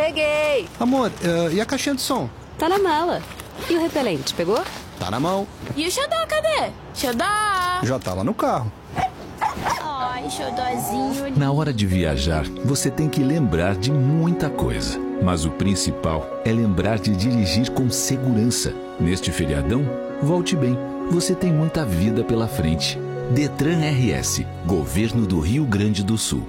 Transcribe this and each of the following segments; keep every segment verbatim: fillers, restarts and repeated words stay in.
Cheguei! Amor, uh, e a caixinha de som? Tá na mala. E o repelente, pegou? Tá na mão. E o xodó, cadê? Xodó! Já tá lá no carro. Ai, xodózinho. Na hora de viajar, você tem que lembrar de muita coisa. Mas o principal é lembrar de dirigir com segurança. Neste feriadão, volte bem. Você tem muita vida pela frente. Detran R S, Governo do Rio Grande do Sul.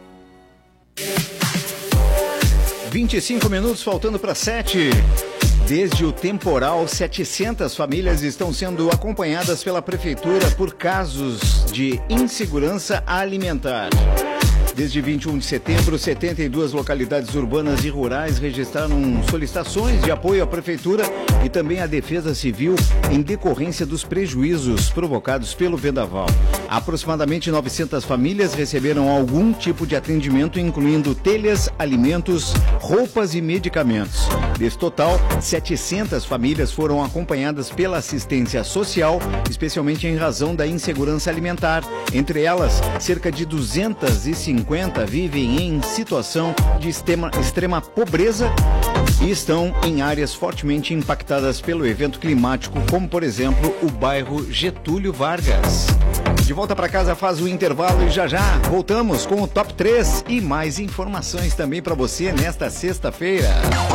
vinte e cinco minutos faltando para sete. Desde o temporal, setecentas famílias estão sendo acompanhadas pela prefeitura por casos de insegurança alimentar. Desde vinte e um de setembro, setenta e duas localidades urbanas e rurais registraram solicitações de apoio à prefeitura e também à Defesa Civil em decorrência dos prejuízos provocados pelo vendaval. Aproximadamente novecentas famílias receberam algum tipo de atendimento, incluindo telhas, alimentos, roupas e medicamentos. Desse total, setecentas famílias foram acompanhadas pela assistência social, especialmente em razão da insegurança alimentar. Entre elas, cerca de duzentas e cinquenta vivem em situação de extrema, extrema pobreza e estão em áreas fortemente impactadas pelo evento climático, como, por exemplo, o bairro Getúlio Vargas. De volta para casa faz o intervalo e já já voltamos com o Top três e mais informações também para você nesta sexta-feira.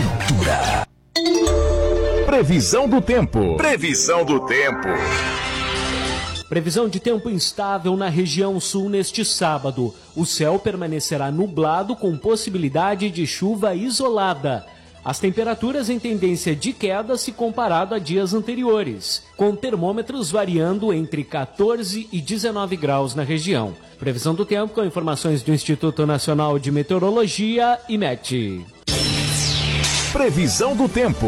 Previsão do tempo. Previsão do tempo. Previsão de tempo instável na região sul neste sábado. O céu permanecerá nublado com possibilidade de chuva isolada. As temperaturas em tendência de queda se comparado a dias anteriores, com termômetros variando entre quatorze e dezenove graus na região. Previsão do tempo com informações do Instituto Nacional de Meteorologia, IMET. Previsão do tempo.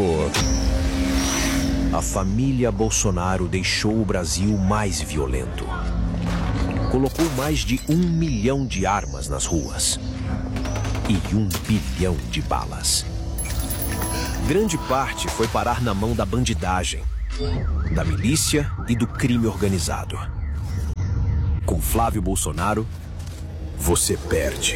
A família Bolsonaro deixou o Brasil mais violento. Colocou mais de um milhão de armas nas ruas e um bilhão de balas. Grande parte foi parar na mão da bandidagem, da milícia e do crime organizado. Com Flávio Bolsonaro, você perde.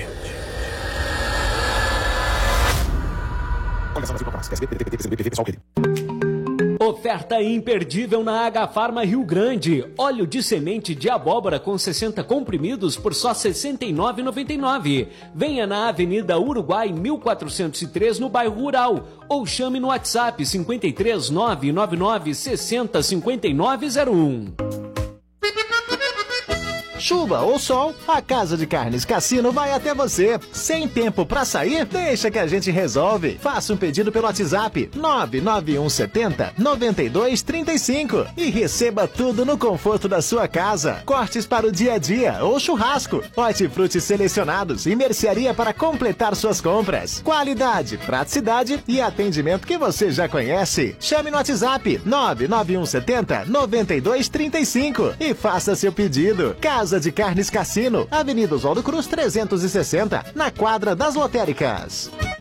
Oferta imperdível na Agafarma Rio Grande. Óleo de semente de abóbora com sessenta comprimidos por só sessenta e nove reais e noventa e nove centavos. Venha na Avenida Uruguai mil quatrocentos e três, no bairro Rural. Ou chame no WhatsApp cinco três nove nove nove seis zero cinco nove zero um. Chuva ou sol, a Casa de Carnes Cassino vai até você. Sem tempo pra sair? Deixa que a gente resolve. Faça um pedido pelo WhatsApp nove nove um sete zero nove dois três cinco e receba tudo no conforto da sua casa. Cortes para o dia a dia ou churrasco, hortifrutis selecionados e mercearia para completar suas compras. Qualidade, praticidade e atendimento que você já conhece. Chame no WhatsApp nove nove um sete zero nove dois três cinco e faça seu pedido. Casa Casa de Carnes Cassino, Avenida Oswaldo Cruz trezentos e sessenta, na quadra das lotéricas.